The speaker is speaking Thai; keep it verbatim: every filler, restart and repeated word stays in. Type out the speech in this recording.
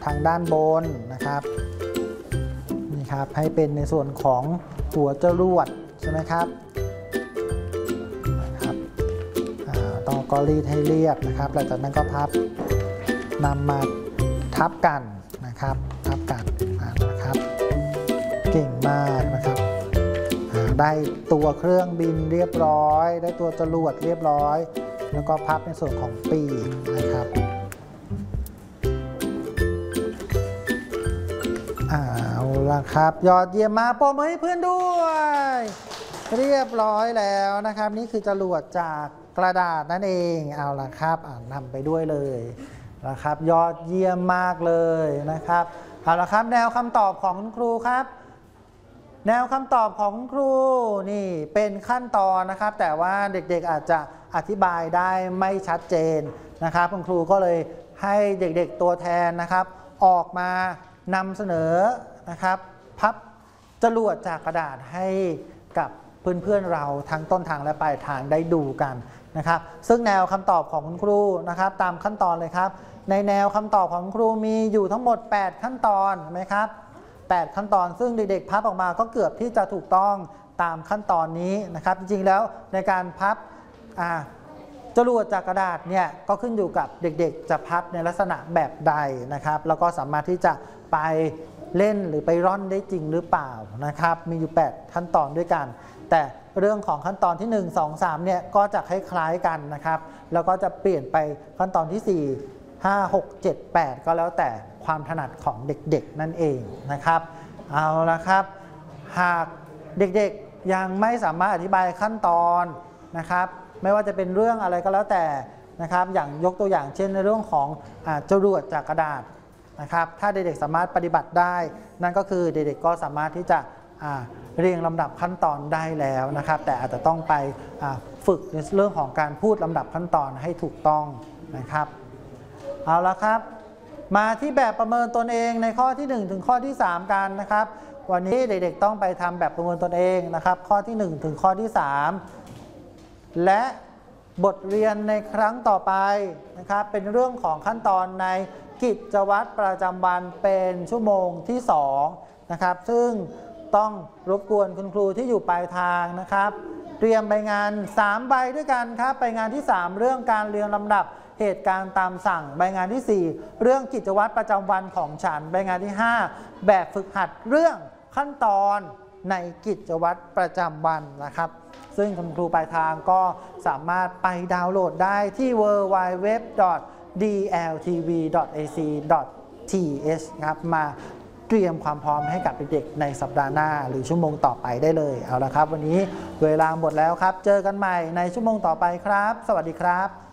ทางด้านบนนะครับนี่ครับให้เป็นในส่วนของหัวจรวดใช่ไหมครับนะครับต้องก็รีดให้เรียบนะครับหลังจากนั้นก็พับนำมาทับกันนะครับทับกันนะครับเก่งมากนะครับได้ตัวเครื่องบินเรียบร้อยได้ตัวจรวดเรียบร้อยแล้วก็พับในส่วนของปีกนะครับเอาละครับยอดเยี่ยมมาปรบมือให้เพื่อนด้วยเรียบร้อยแล้วนะครับนี่คือจรวดจากกระดาษนั่นเองเอาละครับนำไปด้วยเลยนะครับยอดเยี่ยมมากเลยนะครับเอาละครับแนวคำตอบของคุณครูครับแนวคำตอบของคุณครูนี่เป็นขั้นตอนนะครับแต่ว่าเด็กๆอาจจะอธิบายได้ไม่ชัดเจนนะครับคุณครูก็เลยให้เด็กๆตัวแทนนะครับออกมานำเสนอนะครับพับจรวดจากกระดาษให้กับเพื่อนๆเราทั้งต้นทางและปลายทางได้ดูกันนะครับซึ่งแนวคำตอบของคุณครูนะครับตามขั้นตอนเลยครับในแนวคำตอบของคุณครูมีอยู่ทั้งหมดแปดขั้นตอนไหมครับแปดขั้นตอนซึ่งเด็กๆพับออกมาก็เกือบที่จะถูกต้องตามขั้นตอนนี้นะครับจริงๆแล้วในการพับจรวดจากกระดาษเนี่ยก็ขึ้นอยู่กับเด็กๆจะพับในลักษณะแบบใดนะครับแล้วก็สามารถที่จะไปเล่นหรือไปร่อนได้จริงหรือเปล่านะครับมีอยู่แปดขั้นตอนด้วยกันแต่เรื่องของขั้นตอนที่หนึ่ง สอง สามเนี่ยก็จะคล้ายๆกันนะครับแล้วก็จะเปลี่ยนไปขั้นตอนที่สี่ ห้า หก เจ็ด แปดก็แล้วแต่ความถนัดของเด็กๆนั่นเองนะครับเอาละครับหากเด็กๆยังไม่สามารถอธิบายขั้นตอนนะครับไม่ว่าจะเป็นเรื่องอะไรก็แล้วแต่นะครับอย่างยกตัวอย่างเช่นในเรื่องของจรวดจากกระดาษนะครับถ้าเด็กๆสามารถปฏิบัติได้นั่นก็คือเด็กๆก็สามารถที่จะเรียงลำดับขั้นตอนได้แล้วนะครับแต่อาจจะต้องไปฝึกในเรื่องของการพูดลำดับขั้นตอนให้ถูกต้องนะครับเอาละครับมาที่แบบประเมินตนเองในข้อที่หนึ่งถึงข้อที่สามกันนะครับวันนี้เด็กๆต้องไปทำแบบประเมินตนเองนะครับข้อที่หนึ่งถึงข้อที่สามและบทเรียนในครั้งต่อไปนะครับเป็นเรื่องของขั้นตอนในกิจวัตรประจำวันเป็นชั่วโมงที่สองนะครับซึ่งต้องรบกวนคุณครูที่อยู่ปลายทางนะครับเตรียมใบงานสามใบด้วยกันครับใบงานที่สามเรื่องการเรียงลำดับเหตุการณ์ตามสั่งใบงานที่สี่เรื่องกิจวัตรประจำวันของฉันใบงานที่ห้าแบบฝึกหัดเรื่องขั้นตอนในกิจวัตรประจำวันนะครับซึ่งคุณครูปลายทางก็สามารถไปดาวน์โหลดได้ที่ ดับเบิลยู ดับเบิลยู ดับเบิลยู ดอท ดี แอล ที วี ดอท เอ ซี ดอท ที เอช ครับมาเตรียมความพร้อมให้กับเด็กๆในสัปดาห์หน้าหรือชั่วโมงต่อไปได้เลยเอาละครับวันนี้เวลาหมดแล้วครับเจอกันใหม่ในชั่วโมงต่อไปครับสวัสดีครับ